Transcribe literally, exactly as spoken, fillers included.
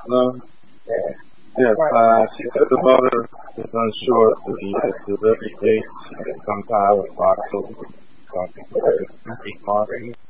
Um, yes, uh, she said the mother is unsure if he has delivery date sometime with October. So I think it's a party.